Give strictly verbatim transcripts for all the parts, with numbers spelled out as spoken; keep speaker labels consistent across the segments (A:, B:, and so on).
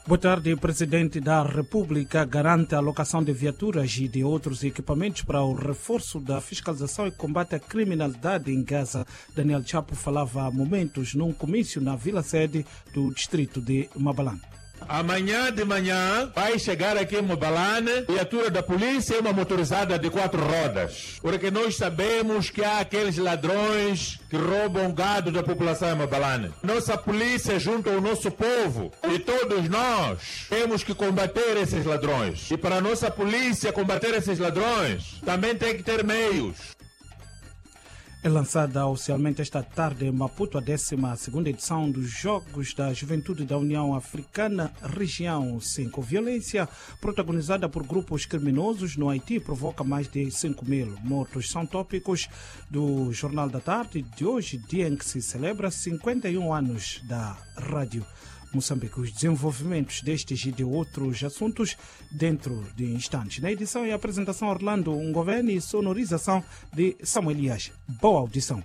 A: Boa tarde. O Presidente da República garante a alocação de viaturas e de outros equipamentos para o reforço da fiscalização e combate à criminalidade em Gaza. Daniel Chapo falava há momentos num comício na vila-sede do distrito de Mabalane.
B: Amanhã de manhã vai chegar aqui em Mabalane viatura da polícia e uma motorizada de quatro rodas. Porque nós sabemos que há aqueles ladrões que roubam gado da população em Mabalane. Nossa polícia junto ao nosso povo e todos nós temos que combater esses ladrões. E para a nossa polícia combater esses ladrões também tem que ter meios.
A: É lançada oficialmente esta tarde em Maputo a décima segunda edição dos Jogos da Juventude da União Africana, Região cinco. Violência protagonizada por grupos criminosos no Haiti provoca mais de cinco mil mortos. São tópicos do Jornal da Tarde de hoje, dia em que se celebra cinquenta e um anos da rádio Moçambique. Os desenvolvimentos destes e de outros assuntos dentro de instantes. Na edição e apresentação, Orlando Ngoveni e sonorização de Samuel Elias. Boa audição.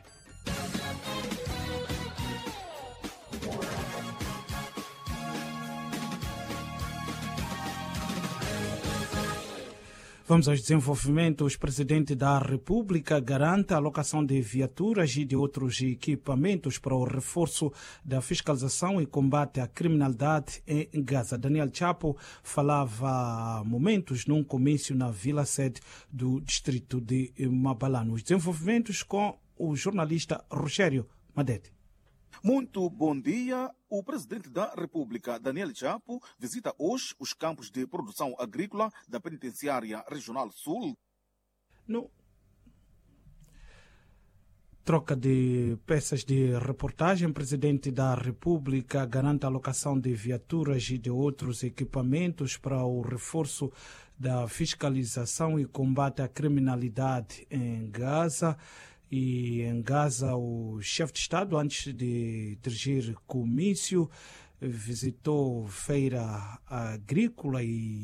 A: Vamos aos desenvolvimentos. O Presidente da República garante a alocação de viaturas e de outros equipamentos para o reforço da fiscalização e combate à criminalidade em Gaza. Daniel Chapo falava há momentos num comício na vila-sede do distrito de Mabalane. Os desenvolvimentos com o jornalista Rogério Madete.
C: Muito bom dia. O Presidente da República, Daniel Chapo, visita hoje os campos de produção agrícola da Penitenciária Regional Sul.
A: No troca de peças de reportagem, o Presidente da República garante a alocação de viaturas e de outros equipamentos para o reforço da fiscalização e combate à criminalidade em Gaza. E em Gaza, o chefe de Estado, antes de dirigir comício, visitou feira agrícola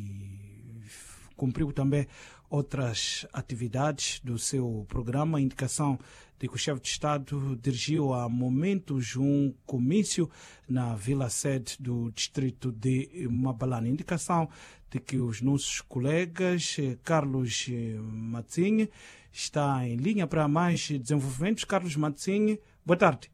A: e cumpriu também outras atividades do seu programa. A indicação de que o chefe de Estado dirigiu há momentos um comício na vila-sede do distrito de Mabalane. Indicação de que os nossos colegas, Carlos Matzinho, está em linha para mais desenvolvimentos. Carlos Matzinho, boa tarde.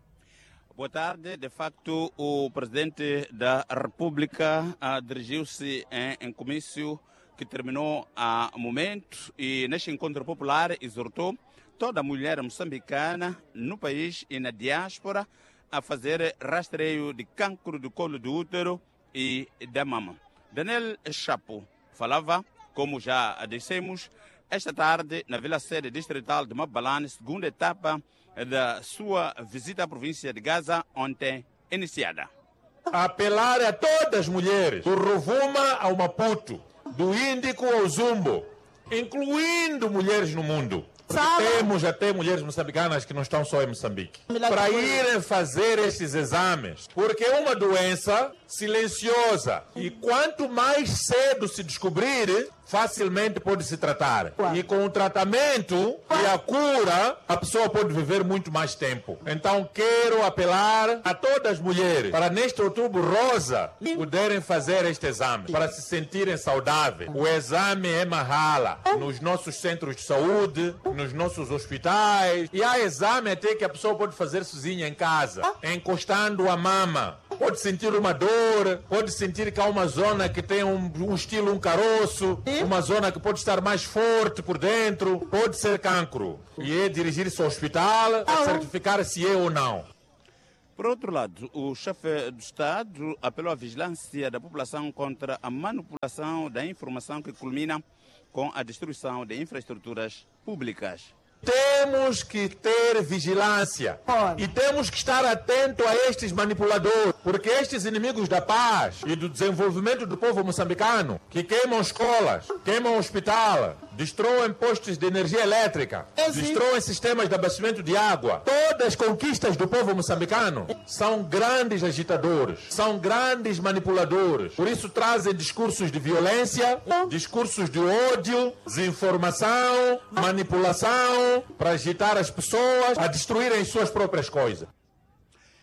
D: Boa tarde. De facto, o Presidente da República ah, dirigiu-se em, em comício que terminou há momento e neste encontro popular exortou toda mulher moçambicana no país e na diáspora a fazer rastreio de cancro do colo do útero e da mama. Daniel Chapo falava, como já dissemos, esta tarde na vila-sede distrital de Mabalane, segunda etapa da sua visita à província de Gaza, ontem iniciada.
B: Apelar a todas as mulheres, do Rovuma ao Maputo, do Índico ao Zumbo, incluindo mulheres no mundo. Porque temos até mulheres moçambicanas que não estão só em Moçambique, para irem fazer estes exames, porque é uma doença silenciosa e quanto mais cedo se descobrir, facilmente pode se tratar. E com o tratamento e a cura, a pessoa pode viver muito mais tempo. Então quero apelar a todas as mulheres para neste outubro rosa poderem fazer este exame, para se sentirem saudáveis. O exame é mahala nos nossos centros de saúde, nos nossos hospitais. E há exame até que a pessoa pode fazer sozinha em casa, encostando a mama. Pode sentir uma dor, pode sentir que há uma zona que tem um, um estilo, um caroço, uma zona que pode estar mais forte por dentro, pode ser cancro. E é dirigir-se ao hospital a certificar se é ou não.
D: Por outro lado, o chefe do Estado apelou à vigilância da população contra a manipulação da informação que culmina com a destruição de infraestruturas públicas.
B: Temos que ter vigilância e temos que estar atentos a estes manipuladores, porque estes inimigos da paz e do desenvolvimento do povo moçambicano, que queimam escolas, queimam hospital, destroem postos de energia elétrica, destroem sistemas de abastecimento de água. Todas as conquistas do povo moçambicano são grandes agitadores, são grandes manipuladores. Por isso trazem discursos de violência, discursos de ódio, desinformação, manipulação, para agitar as pessoas a destruírem suas próprias coisas.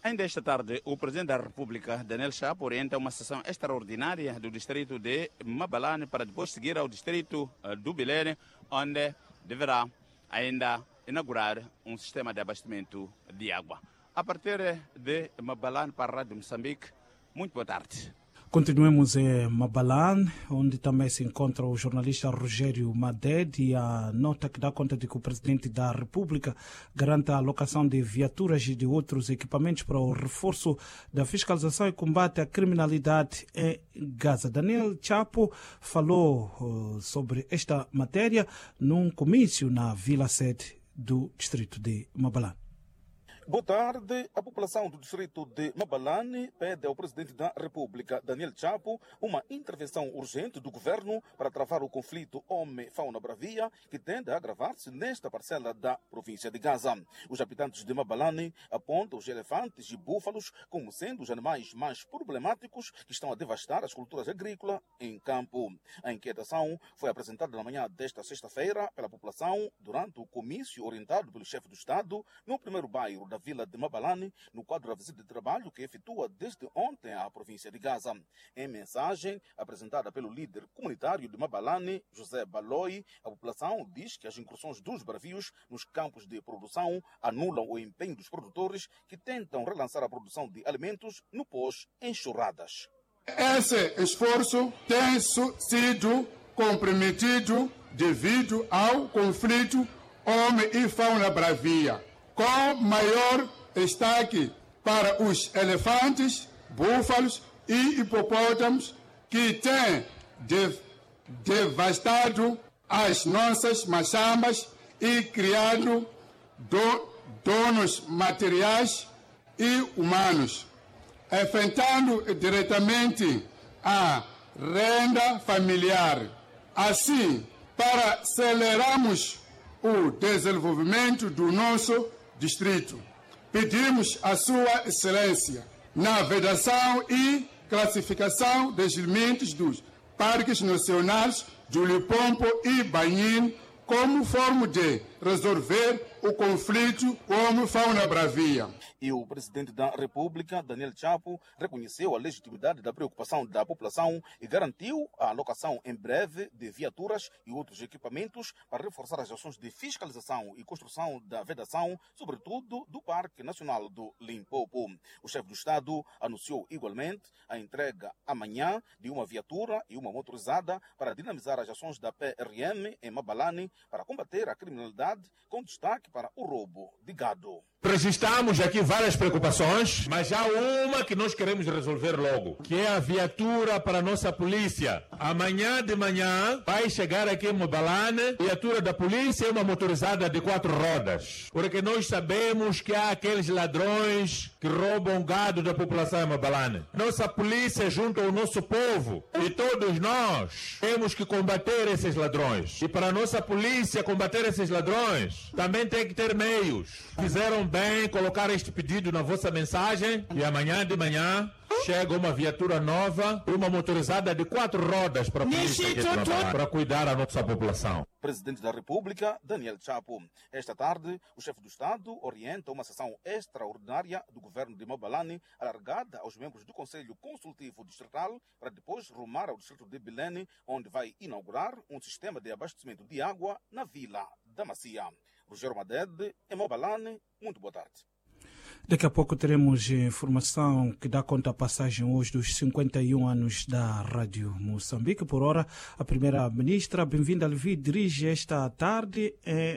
D: Ainda esta tarde, o Presidente da República, Daniel Chapo, orienta uma sessão extraordinária do distrito de Mabalane para depois seguir ao distrito do Belém, onde deverá ainda inaugurar um sistema de abastecimento de água. A partir de Mabalane para a Rádio Moçambique, muito boa tarde.
A: Continuemos em Mabalane, onde também se encontra o jornalista Rogério Maded, e a nota que dá conta de que o Presidente da República garante a alocação de viaturas e de outros equipamentos para o reforço da fiscalização e combate à criminalidade em Gaza. Daniel Chapo falou uh, sobre esta matéria num comício na Vila Sede do distrito de Mabalane.
C: Boa tarde. A população do distrito de Mabalane pede ao Presidente da República, Daniel Chapo, uma intervenção urgente do governo para travar o conflito homem-fauna-bravia que tende a agravar-se nesta parcela da província de Gaza. Os habitantes de Mabalane apontam os elefantes e búfalos como sendo os animais mais problemáticos que estão a devastar as culturas agrícolas em campo. A inquietação foi apresentada na manhã desta sexta-feira pela população durante o comício orientado pelo chefe do Estado no primeiro bairro da vila de Mabalane, no quadro da visita de trabalho que efetua desde ontem à província de Gaza. Em mensagem apresentada pelo líder comunitário de Mabalane, José Baloi, a população diz que as incursões dos bravios nos campos de produção anulam o empenho dos produtores que tentam relançar a produção de alimentos no pós-enxurradas.
E: Esse esforço tem sido comprometido devido ao conflito homem e fauna bravia, com maior destaque para os elefantes, búfalos e hipopótamos que têm de, devastado as nossas machambas e criado do, danos materiais e humanos, afetando diretamente a renda familiar. Assim, para acelerarmos o desenvolvimento do nosso distrito, pedimos a Sua Excelência na vedação e classificação dos limites dos parques nacionais do Limpopo e Banhin como forma de resolver o conflito homem-fauna-bravia.
C: E o Presidente da República, Daniel Chapo, reconheceu a legitimidade da preocupação da população e garantiu a alocação em breve de viaturas e outros equipamentos para reforçar as ações de fiscalização e construção da vedação, sobretudo do Parque Nacional do Limpopo. O chefe do Estado anunciou igualmente a entrega amanhã de uma viatura e uma motorizada para dinamizar as ações da P R M em Mabalane para combater a criminalidade, com destaque para o roubo de gado.
B: Registramos aqui várias preocupações, mas há uma que nós queremos resolver logo, que é a viatura para a nossa polícia. Amanhã de manhã vai chegar aqui em Mabalane viatura da polícia e uma motorizada de quatro rodas, porque nós sabemos que há aqueles ladrões que roubam gado da população em Mabalane. Nossa polícia junto ao nosso povo e todos nós temos que combater esses ladrões. E para a nossa polícia combater esses ladrões, também tem que ter meios. Fizeram bem colocar este pedido na vossa mensagem e amanhã de manhã chega uma viatura nova, uma motorizada de quatro rodas para a polícia aqui trabalhar, para cuidar da nossa população.
C: Presidente da República, Daniel Chapo. Esta tarde, o chefe do Estado orienta uma sessão extraordinária do governo de Mabalane, alargada aos membros do Conselho Consultivo Distrital, para depois rumar ao distrito de Belém, onde vai inaugurar um sistema de abastecimento de água na Vila da Macia. Rogério Maded, em Mabalane, muito boa tarde.
A: Daqui a pouco teremos informação que dá conta a passagem hoje dos cinquenta e um anos da Rádio Moçambique. Por hora, a primeira-ministra, bem-vinda, Levi, dirige esta tarde em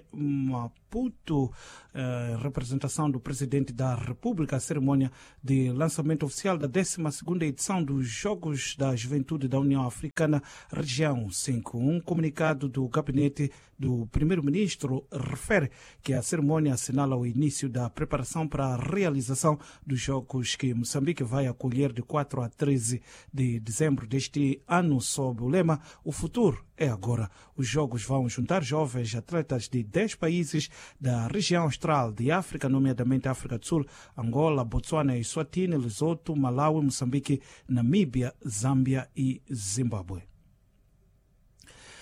A: Maputo, em representação do Presidente da República, a cerimônia de lançamento oficial da décima segunda edição dos Jogos da Juventude da União Africana, Região cinco. Um comunicado do gabinete do Primeiro-Ministro refere que a cerimônia assinala o início da preparação para a realização dos Jogos que Moçambique vai acolher de quatro a treze de dezembro deste ano, sob o lema "O futuro é agora". Os Jogos vão juntar jovens atletas de dez países da região austral de África, nomeadamente África do Sul, Angola, Botsuana e Eswatini, Lesoto, Malawi, Moçambique, Namíbia, Zâmbia e Zimbábue.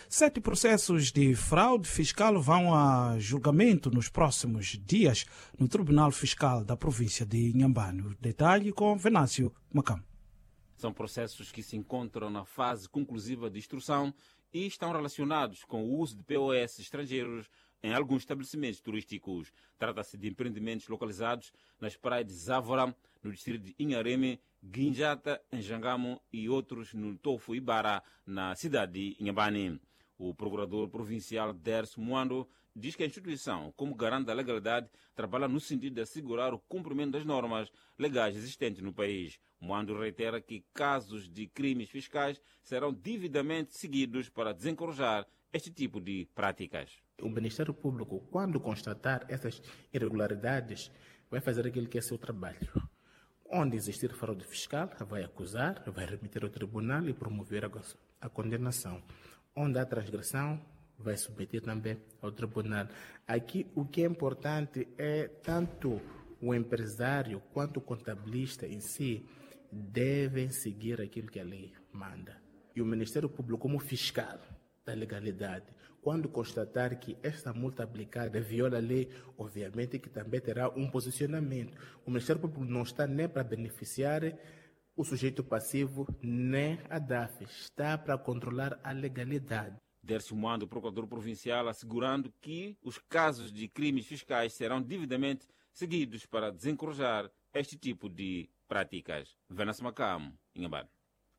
A: Sete processos de fraude fiscal vão a julgamento nos próximos dias no Tribunal Fiscal da província de Inhambane. O detalhe com Venâncio Macam.
F: São processos que se encontram na fase conclusiva de instrução e estão relacionados com o uso de P O S estrangeiros em alguns estabelecimentos turísticos. Trata-se de empreendimentos localizados nas praias de Závora, no distrito de Inhareme, Guinjata, Njangamo e outros no Tofu e Bara, na cidade de Inhambane. O procurador provincial Derso Muando diz que a instituição, como garante da legalidade, trabalha no sentido de assegurar o cumprimento das normas legais existentes no país. Muando reitera que casos de crimes fiscais serão devidamente seguidos para desencorajar este tipo de práticas.
G: O Ministério Público, quando constatar essas irregularidades, vai fazer aquilo que é seu trabalho. Onde existir fraude fiscal, vai acusar, vai remeter ao tribunal e promover a condenação. Onde há transgressão, vai submeter também ao tribunal. Aqui o que é importante é tanto o empresário quanto o contabilista em si devem seguir aquilo que a lei manda. E o Ministério Público, como fiscal da legalidade, quando constatar que esta multa aplicada viola a lei, obviamente que também terá um posicionamento. O Ministério Público não está nem para beneficiar o sujeito passivo, nem a D A F, está para controlar a legalidade.
F: Derso Muando, procurador provincial, assegurando que os casos de crimes fiscais serão devidamente seguidos para desencorajar este tipo de práticas. Venâncio Macam, Inhambane.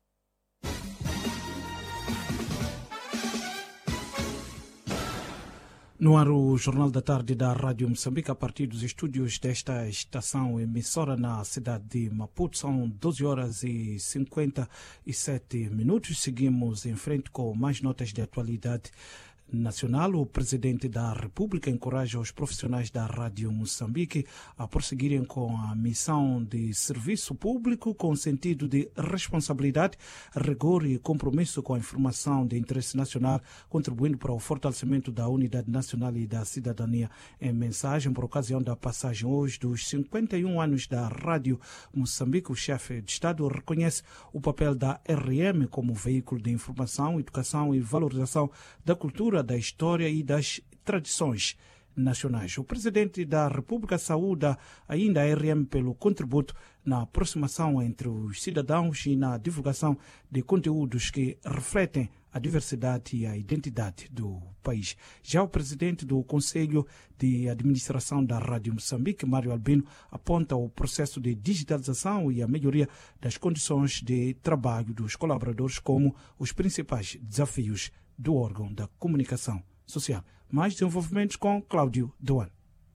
A: No ar, o Jornal da Tarde da Rádio Moçambique, a partir dos estúdios desta estação emissora na cidade de Maputo. São doze horas e cinquenta e sete minutos. Seguimos em frente com mais notas de atualidade nacional. O Presidente da República encoraja os profissionais da Rádio Moçambique a prosseguirem com a missão de serviço público com sentido de responsabilidade, rigor e compromisso com a informação de interesse nacional, contribuindo para o fortalecimento da unidade nacional e da cidadania. Em mensagem por ocasião da passagem hoje dos cinquenta e um anos da Rádio Moçambique, o chefe de Estado reconhece o papel da R M como veículo de informação, educação e valorização da cultura, da história e das tradições nacionais. O Presidente da República saúda ainda a R M pelo contributo na aproximação entre os cidadãos e na divulgação de conteúdos que refletem a diversidade e a identidade do país. Já o Presidente do Conselho de Administração da Rádio Moçambique, Mário Albino, aponta o processo de digitalização e a melhoria das condições de trabalho dos colaboradores como os principais desafios do órgão da comunicação social. Mais desenvolvimentos com Cláudio Doan.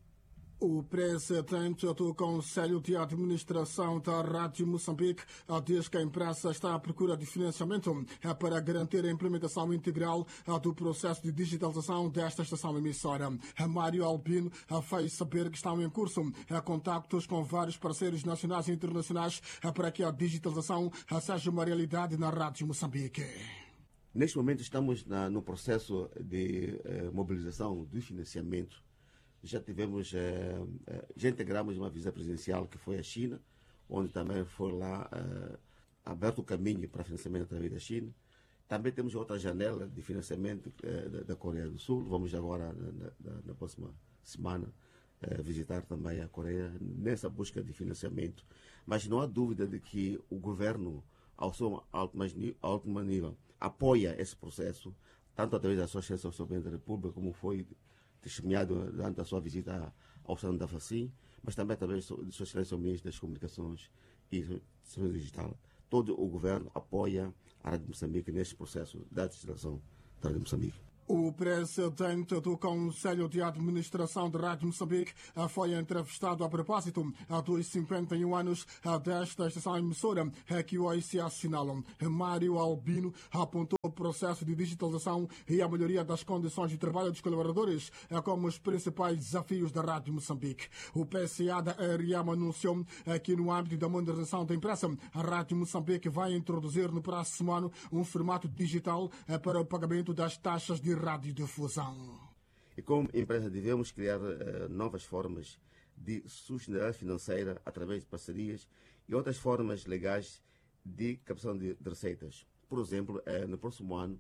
H: O presidente do Conselho de Administração da Rádio Moçambique diz que a empresa está à procura de financiamento para garantir a implementação integral do processo de digitalização desta estação emissora. Mário Albino fez saber que estão em curso contactos com vários parceiros nacionais e internacionais para que a digitalização seja uma realidade na Rádio Moçambique.
I: Neste momento estamos na, no processo de eh, mobilização do financiamento. Já tivemos, eh, já integramos uma visita presidencial que foi a China, onde também foi lá eh, aberto o caminho para financiamento através da China. Também temos outra janela de financiamento eh, da, da Coreia do Sul. Vamos agora, na, na, na próxima semana, eh, visitar também a Coreia nessa busca de financiamento. Mas não há dúvida de que o governo, ao seu alto, mais, alto nível, apoia esse processo, tanto através da sua Associação Soberana da República, como foi testemunhado durante a sua visita ao Salão da Facim, mas também através de sua Excelência Ministro das Comunicações e Serviço Digital. Todo o governo apoia a Rádio Moçambique neste processo da digitalização da Rádio Moçambique.
H: O presidente do Conselho de Administração da Rádio Moçambique foi entrevistado a propósito dos cinquenta e um anos desta estação emissora que hoje se assinalam. Mário Albino apontou o processo de digitalização e a melhoria das condições de trabalho dos colaboradores como os principais desafios da Rádio Moçambique. O P C A da R M anunciou que no âmbito da modernização da imprensa, a Rádio Moçambique vai introduzir no próximo ano um formato digital para o pagamento das taxas de radiodifusão.
I: E como empresa devemos criar uh, novas formas de sustentabilidade financeira através de parcerias e outras formas legais de captação de, de receitas. Por exemplo, uh, no próximo ano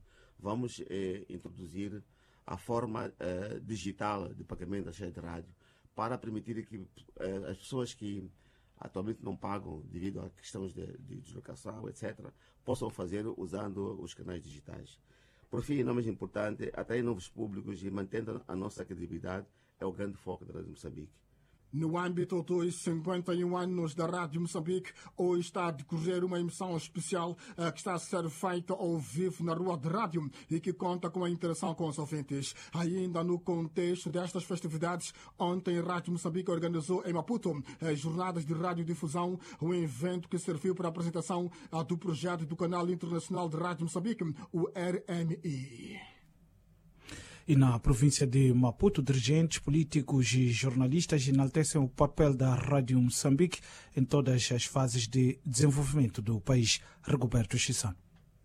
I: vamos eh, introduzir a forma eh, digital de pagamento da rede de rádio para permitir que eh, as pessoas que atualmente não pagam devido a questões de, de deslocação, etcétera, possam fazer usando os canais digitais. Por fim, não mais importante, atrair novos públicos e mantendo a nossa credibilidade é o grande foco da Rádio Moçambique.
H: No âmbito dos cinquenta e um anos da Rádio Moçambique, hoje está a decorrer uma emissão especial uh, que está a ser feita ao vivo na Rua de Rádio e que conta com a interação com os ouvintes. Ainda no contexto destas festividades, ontem a Rádio Moçambique organizou em Maputo as jornadas de radiodifusão, um evento que serviu para a apresentação uh, do projeto do Canal Internacional de Rádio Moçambique, o R M I.
A: E na província de Maputo, dirigentes políticos e jornalistas enaltecem o papel da Rádio Moçambique em todas as fases de desenvolvimento do país. Rigoberto Chissano.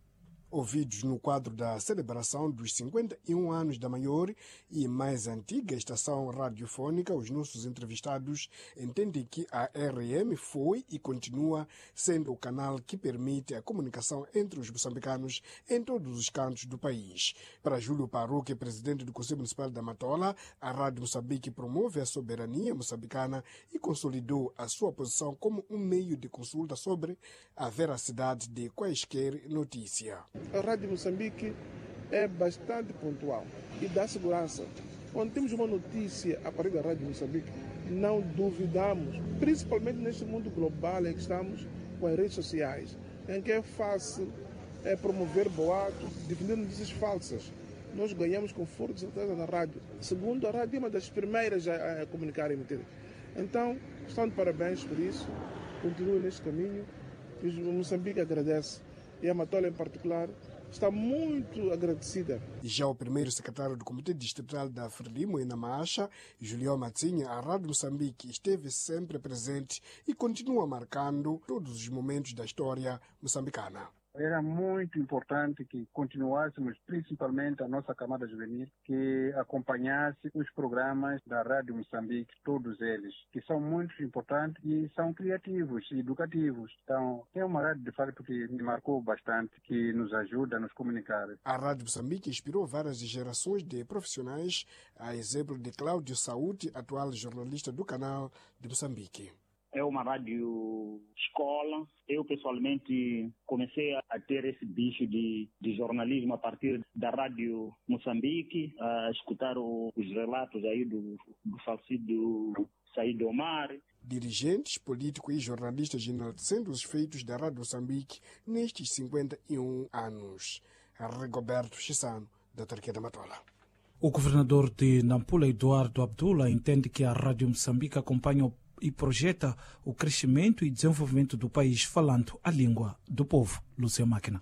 J: Ouvidos no quadro da celebração dos cinquenta e um anos da maior e mais antiga estação radiofônica, os nossos entrevistados entendem que a R M foi e continua sendo o canal que permite a comunicação entre os moçambicanos em todos os cantos do país. Para Júlio Paruque, presidente do Conselho Municipal da Matola, a Rádio Moçambique promove a soberania moçambicana e consolidou a sua posição como um meio de consulta sobre a veracidade de quaisquer notícias.
K: A Rádio Moçambique é bastante pontual e dá segurança. Quando temos uma notícia a partir da Rádio Moçambique, não duvidamos, principalmente neste mundo global em que estamos com as redes sociais, em que é fácil é, promover boatos, difundir notícias falsas. Nós ganhamos com forte certeza na rádio. Segundo, a rádio é uma das primeiras a, a comunicar e emitir. Então, estão de parabéns por isso, continuem neste caminho, e o Moçambique agradece. E a Matola, em particular, está muito agradecida.
J: Já o primeiro secretário do Comitê Distrital da Frelimo, na Macha, Julião Matzinha, a Rádio Moçambique esteve sempre presente e continua marcando todos os momentos da história moçambicana.
L: Era muito importante que continuássemos, principalmente a nossa camada juvenil, que acompanhasse os programas da Rádio Moçambique, todos eles, que são muito importantes e são criativos e educativos. Então, é uma rádio de fato que me marcou bastante, que nos ajuda a nos comunicar.
J: A Rádio Moçambique inspirou várias gerações de profissionais, a exemplo de Cláudio Saúde, atual jornalista do canal de Moçambique.
M: É uma rádio escola. Eu, pessoalmente, comecei a ter esse bicho de, de jornalismo a partir da Rádio Moçambique, a escutar o, os relatos aí do, do falecido Saíd Omar.
J: Dirigentes, políticos e jornalistas enaltecendo os feitos da Rádio Moçambique nestes cinquenta e um anos. Rigoberto Chissano, da Turquia da Matola.
A: O governador de Nampula, Eduardo Abdullah, entende que a Rádio Moçambique acompanha o e projeta o crescimento e desenvolvimento do país falando a língua do povo. Lúcia Máquina.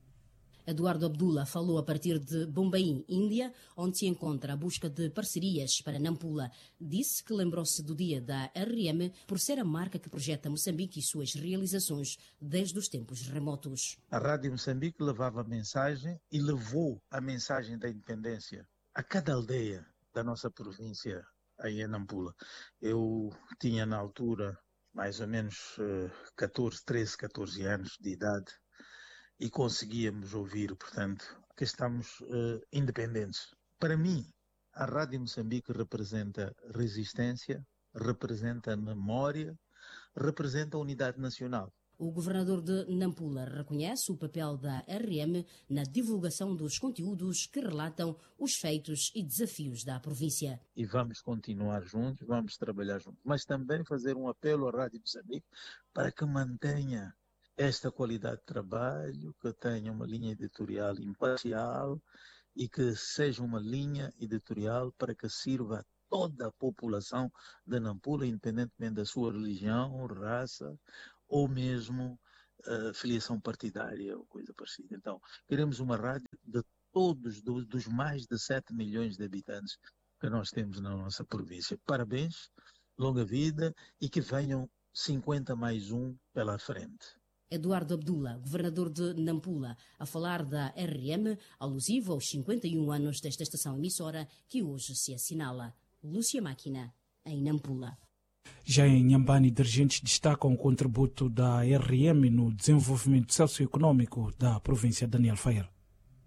N: Eduardo Abdullah falou a partir de Bombaim, Índia, onde se encontra a busca de parcerias para Nampula. Disse que lembrou-se do dia da R M por ser a marca que projeta Moçambique e suas realizações desde os tempos remotos.
O: A Rádio Moçambique levava a mensagem e levou a mensagem da independência a cada aldeia da nossa província aí em Nampula. Eu tinha na altura mais ou menos uh, catorze, treze, catorze anos de idade e conseguíamos ouvir, portanto, que estamos uh, independentes. Para mim, a Rádio Moçambique representa resistência, representa memória, representa a unidade nacional.
N: O governador de Nampula reconhece o papel da R M na divulgação dos conteúdos que relatam os feitos e desafios da província.
O: E vamos continuar juntos, vamos trabalhar juntos, mas também fazer um apelo à Rádio Moçambique para que mantenha esta qualidade de trabalho, que tenha uma linha editorial imparcial e que seja uma linha editorial para que sirva a toda a população de Nampula, independentemente da sua religião, raça ou mesmo uh, filiação partidária ou coisa parecida. Então, queremos uma rádio de todos, do, dos mais de sete milhões de habitantes que nós temos na nossa província. Parabéns, longa vida e que venham cinquenta mais um pela frente.
N: Eduardo Abdullah, governador de Nampula, a falar da R M, alusivo aos cinquenta e um anos desta estação emissora que hoje se assinala. Lúcia Máquina, em Nampula.
A: Já em Nhambane, dirigentes destacam o contributo da R M no desenvolvimento socioeconômico da província. Daniel Fael.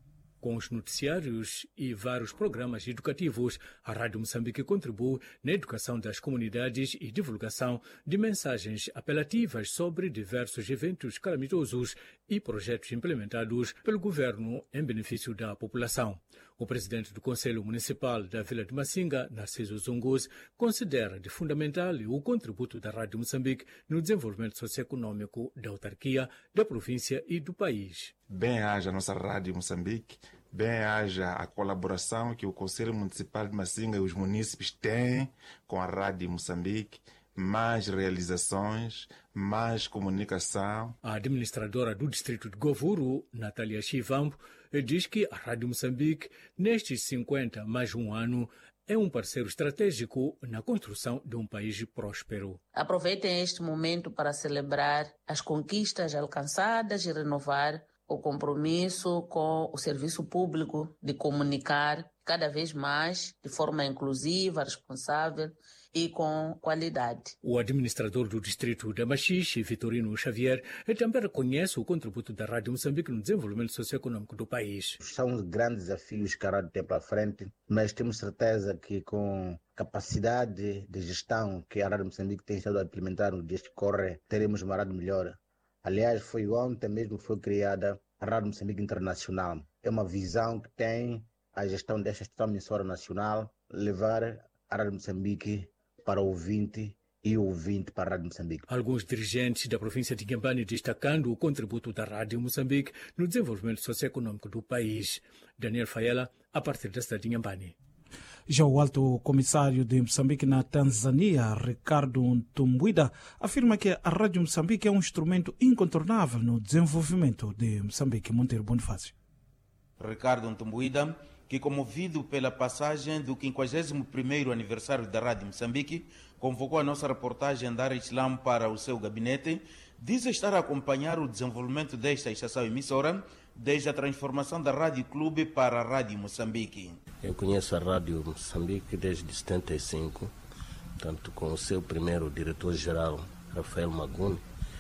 P: Com os noticiários e vários programas educativos, a Rádio Moçambique contribui na educação das comunidades e divulgação de mensagens apelativas sobre diversos eventos calamitosos e projetos implementados pelo governo em benefício da população. O presidente do Conselho Municipal da Vila de Macinga, Narciso Zungus, considera de fundamental o contributo da Rádio Moçambique no desenvolvimento socioeconômico da autarquia, da província e do país.
Q: Bem haja a nossa Rádio Moçambique, bem haja a colaboração que o Conselho Municipal de Macinga e os munícipes têm com a Rádio Moçambique, mais realizações, mais comunicação.
P: A administradora do distrito de Govuro, Natália Chivambo, diz que a Rádio Moçambique, nestes cinquenta mais um ano, é um parceiro estratégico na construção de um país próspero.
R: Aproveitem este momento para celebrar as conquistas alcançadas e renovar o compromisso com o serviço público de comunicar cada vez mais de forma inclusiva, responsável e com qualidade.
P: O administrador do distrito de Machixe, Vitorino Xavier, também reconhece o contributo da Rádio Moçambique no desenvolvimento socioeconômico do país.
S: São grandes desafios que a rádio tem pela frente, mas temos certeza que com capacidade de gestão que a Rádio Moçambique tem estado a implementar no dia que corre, teremos uma rádio melhor. Aliás, foi ontem mesmo que foi criada a Rádio Moçambique Internacional. É uma visão que tem a gestão desta emissora nacional, levar a Rádio Moçambique para o ouvinte e o ouvinte para a Rádio Moçambique.
P: Alguns dirigentes da província de Inhambane destacando o contributo da Rádio Moçambique no desenvolvimento socioeconômico do país. Daniel Faela, a partir da cidade de Inhambane.
A: Já o alto comissário de Moçambique na Tanzânia, Ricardo Ntumbuida, afirma que a Rádio Moçambique é um instrumento incontornável no desenvolvimento de Moçambique. Monteiro Bonifácio.
T: Ricardo Ntumbuida, que comovido pela passagem do quinquagésimo primeiro aniversário da Rádio Moçambique, convocou a nossa reportagem Dar Islam para o seu gabinete, diz estar a acompanhar o desenvolvimento desta estação emissora desde a transformação da Rádio Clube para a Rádio Moçambique.
U: Eu conheço a Rádio Moçambique desde setenta e cinco, tanto com o seu primeiro diretor-geral, Rafael Maguni.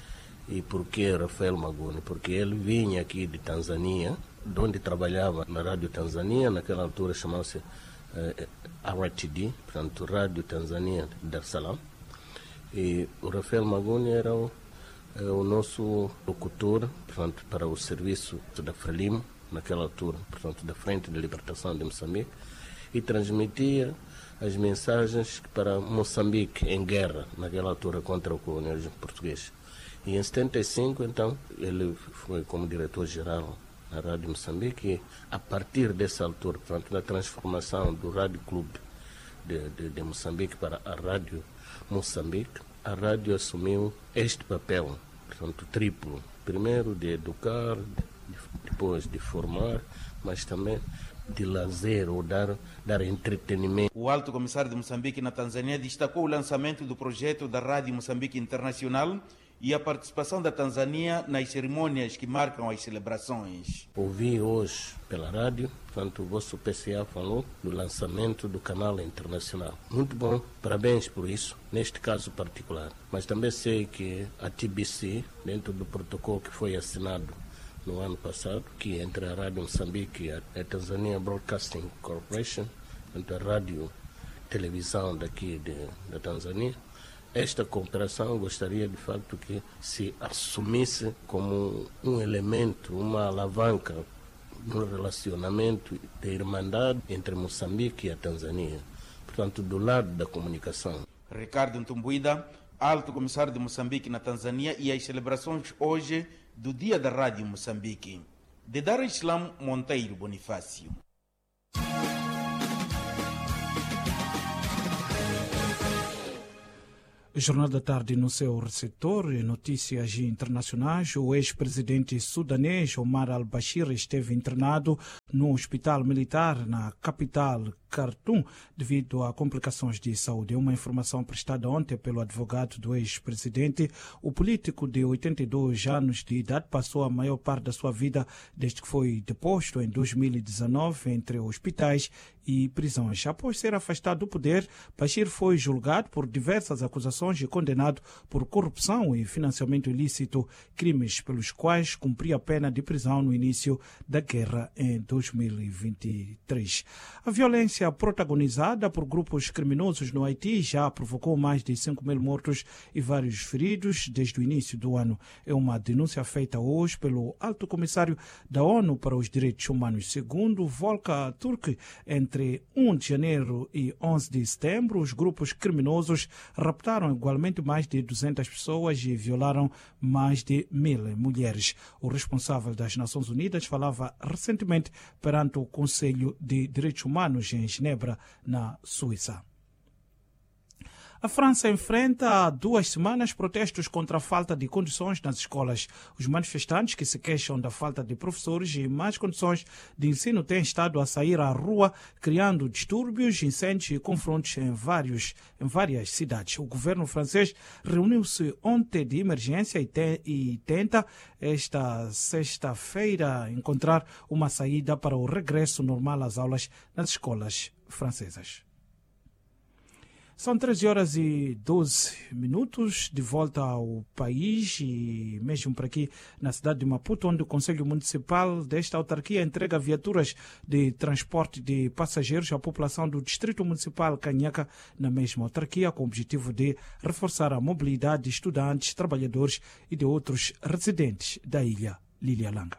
U: E por que Rafael Maguni? Porque ele vinha aqui de Tanzânia, de onde trabalhava na Rádio Tanzânia, naquela altura chamava-se eh, R T D, portanto Rádio Tanzânia de Dar es Salaam. E o Rafael Maguni era o, eh, o nosso locutor, portanto, para o serviço da Frelimo, naquela altura, portanto, da Frente de Libertação de Moçambique, e transmitia as mensagens para Moçambique em guerra, naquela altura contra o colonialismo português. E em setenta e cinco, então, ele foi como diretor-geral na Rádio Moçambique, e a partir dessa altura, portanto, da transformação do Rádio Clube de, de, de Moçambique para a Rádio Moçambique, a rádio assumiu este papel, portanto, triplo. Primeiro de educar, de, depois de formar, mas também de lazer ou dar, dar entretenimento.
T: O alto comissário de Moçambique na Tanzânia destacou o lançamento do projeto da Rádio Moçambique Internacional e a participação da Tanzânia nas cerimônias que marcam as celebrações.
U: Ouvi hoje pela rádio, portanto o vosso P C A falou do lançamento do canal internacional. Muito bom, parabéns por isso, neste caso particular. Mas também sei que a T B C, dentro do protocolo que foi assinado no ano passado, que entre a Rádio Moçambique e a Tanzania Broadcasting Corporation, portanto a rádio televisão daqui de, da Tanzânia, esta cooperação gostaria de facto que se assumisse como um elemento, uma alavanca no relacionamento de irmandade entre Moçambique e a Tanzânia, portanto do lado da comunicação.
T: Ricardo Ntumbuida, alto comissário de Moçambique na Tanzânia, e as celebrações hoje do Dia da Rádio Moçambique. De Dar Islam, Monteiro Bonifácio.
A: Jornal da Tarde no seu receptor, notícias internacionais. O ex-presidente sudanês Omar al-Bashir esteve internado no hospital militar na capital Khartoum devido a complicações de saúde. É uma informação prestada ontem pelo advogado do ex-presidente. O político de oitenta e dois anos de idade passou a maior parte da sua vida desde que foi deposto em dois mil e dezenove entre hospitais e prisões. Após ser afastado do poder, Bashir foi julgado por diversas acusações e condenado por corrupção e financiamento ilícito, crimes pelos quais cumpria a pena de prisão no início da guerra em dois mil e vinte e três. A violência protagonizada por grupos criminosos no Haiti já provocou mais de cinco mil mortos e vários feridos desde o início do ano. É uma denúncia feita hoje pelo Alto Comissário da ONU para os Direitos Humanos. Segundo Volker Turk, entre primeiro de janeiro e onze de setembro, os grupos criminosos raptaram igualmente mais de duzentas pessoas e violaram mais de mil mulheres. O responsável das Nações Unidas falava recentemente perante o Conselho de Direitos Humanos em Genebra, na Suíça. A França enfrenta há duas semanas protestos contra a falta de condições nas escolas. Os manifestantes que se queixam da falta de professores e más condições de ensino têm estado a sair à rua, criando distúrbios, incêndios e confrontos em, vários, em várias cidades. O governo francês reuniu-se ontem de emergência e, te, e tenta, esta sexta-feira, encontrar uma saída para o regresso normal às aulas nas escolas francesas. São treze horas e doze minutos, de volta ao país e mesmo por aqui na cidade de Maputo, onde o Conselho Municipal desta autarquia entrega viaturas de transporte de passageiros à população do Distrito Municipal Canhaca, na mesma autarquia, com o objetivo de reforçar a mobilidade de estudantes, trabalhadores e de outros residentes da ilha. Lília Langa.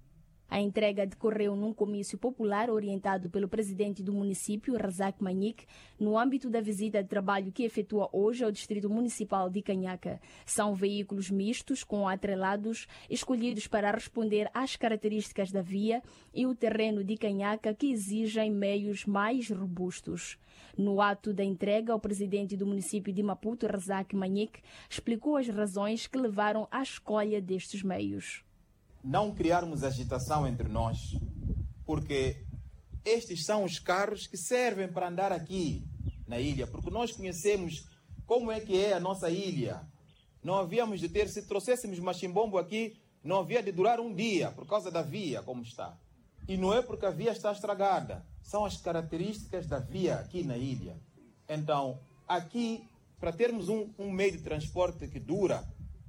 D: A entrega decorreu num comício popular orientado pelo presidente do município, Razak Manique, no âmbito da visita de trabalho que efetua hoje ao Distrito Municipal de Canhaca. São veículos mistos com atrelados escolhidos para responder às características da via e o terreno de Canhaca, que exigem meios mais robustos. No ato da entrega, o presidente do município de Maputo, Razak Manique, explicou as razões que levaram à escolha destes meios.
V: Não criarmos agitação entre nós, porque estes são os carros que servem para andar aqui na ilha, porque nós conhecemos como é que é a nossa ilha. Não havíamos de ter, se trouxéssemos machimbombo aqui, não havia de durar um dia, por causa da via como está. E não é porque a via está estragada, são as características da via aqui na ilha. Então, aqui, para termos um, um meio de transporte que dura,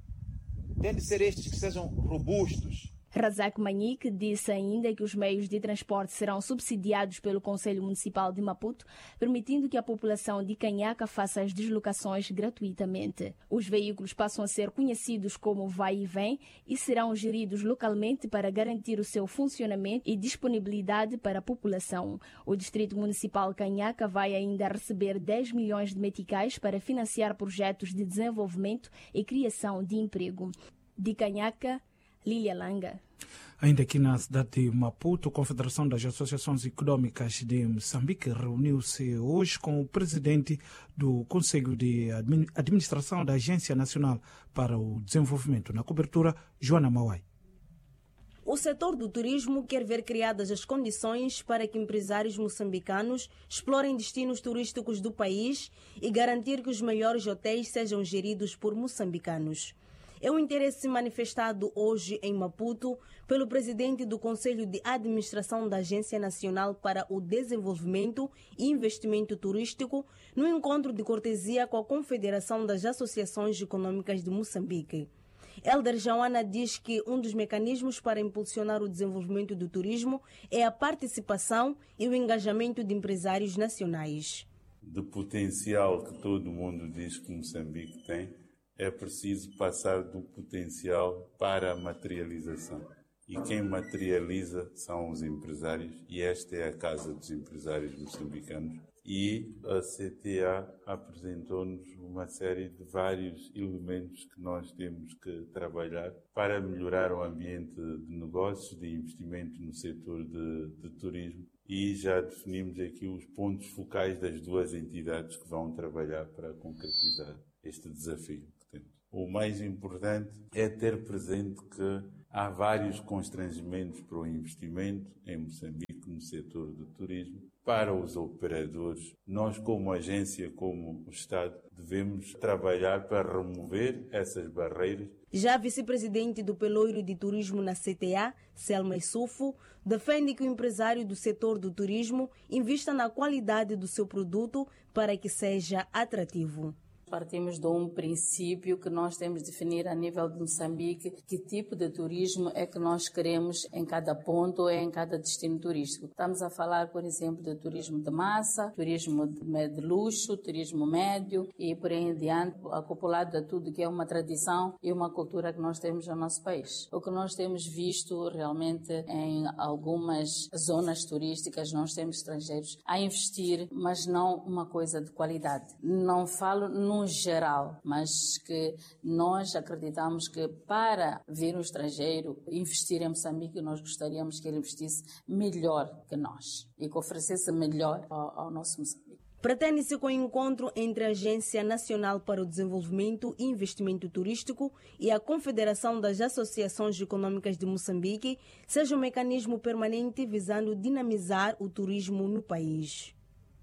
V: tem de ser estes que sejam robustos.
D: Razak Manique disse ainda que os meios de transporte serão subsidiados pelo Conselho Municipal de Maputo, permitindo que a população de Canhaca faça as deslocações gratuitamente. Os veículos passam a ser conhecidos como vai e vem e serão geridos localmente para garantir o seu funcionamento e disponibilidade para a população. O Distrito Municipal Canhaca vai ainda receber dez milhões de meticais para financiar projetos de desenvolvimento e criação de emprego. De Canhaca, Lília Langa.
A: Ainda aqui na cidade de Maputo, a Confederação das Associações Econômicas de Moçambique reuniu-se hoje com o presidente do Conselho de Administração da Agência Nacional para o Desenvolvimento. Na cobertura, Joana Mauai.
W: O setor do turismo quer ver criadas as condições para que empresários moçambicanos explorem destinos turísticos do país e garantir que os melhores hotéis sejam geridos por moçambicanos. É um interesse manifestado hoje em Maputo pelo presidente do Conselho de Administração da Agência Nacional para o Desenvolvimento e Investimento Turístico, no encontro de cortesia com a Confederação das Associações Econômicas de Moçambique. Elder Joana diz que um dos mecanismos para impulsionar o desenvolvimento do turismo é a participação e o engajamento de empresários nacionais.
X: Do potencial que todo mundo diz que Moçambique tem, é preciso passar do potencial para a materialização. E quem materializa são os empresários, e esta é a Casa dos Empresários Moçambicanos. E a C T A apresentou-nos uma série de vários elementos que nós temos que trabalhar para melhorar o ambiente de negócios, de investimento no setor de, de turismo. E já definimos aqui os pontos focais das duas entidades que vão trabalhar para concretizar este desafio. O mais importante é ter presente que há vários constrangimentos para o investimento em Moçambique no setor do turismo para os operadores. Nós, como agência, como o Estado, devemos trabalhar para remover essas barreiras.
W: Já a vice-presidente do Pelouro de Turismo na C T A, Selma Issoufo, defende que o empresário do setor do turismo invista na qualidade do seu produto para que seja atrativo.
B: Partimos de um princípio que nós temos de definir a nível de Moçambique que tipo de turismo é que nós queremos em cada ponto, em cada destino turístico. Estamos a falar, por exemplo, de turismo de massa, turismo de luxo, turismo médio e por aí em diante, acoplado a tudo que é uma tradição e uma cultura que nós temos no nosso país. O que nós temos visto realmente em algumas zonas turísticas, nós temos estrangeiros a investir, mas não uma coisa de qualidade. Não falo no geral, mas que nós acreditamos que para vir um estrangeiro investir em Moçambique, nós gostaríamos que ele investisse melhor que nós e que oferecesse melhor ao, ao nosso Moçambique.
W: Pretende-se com o encontro entre a Agência Nacional para o Desenvolvimento e Investimento Turístico e a Confederação das Associações Econômicas de Moçambique seja um mecanismo permanente visando dinamizar o turismo no país.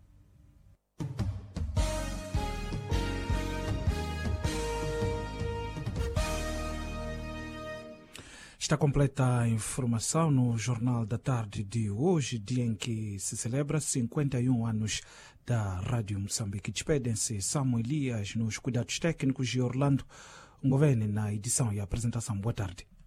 A: Está completa a informação no Jornal da Tarde de hoje, dia em que se celebra cinquenta e um anos da Rádio Moçambique. Despedem-se Samuel Elias nos cuidados técnicos e Orlando Ngovene na edição e apresentação. Boa tarde.